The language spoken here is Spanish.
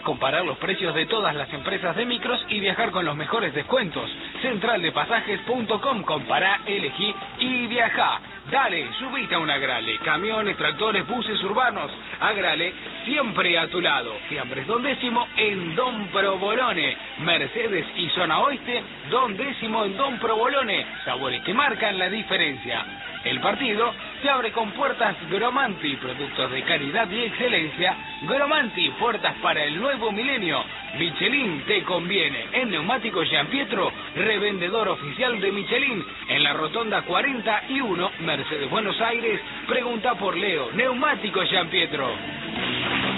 comparar los precios de todas las empresas de micros y viajar con los mejores descuentos. Centraldepasajes.com, compará, elegí y viajá. Dale, subite a un Agrale. Camiones, tractores, buses urbanos. Agrale, siempre a tu lado. Fiambres Don Décimo en Don Provolone. Mercedes y Zona Oeste, Don Décimo en Don Provolone. Sabores que marcan la diferencia. El partido se abre con puertas Gromanti, productos de calidad y excelencia. Gromanti, puertas para el nuevo milenio. Michelin te conviene. En Neumáticos Gianpietro, revendedor oficial de Michelin. En la Rotonda 41, Mercedes Buenos Aires, pregunta por Leo. Neumáticos Gianpietro.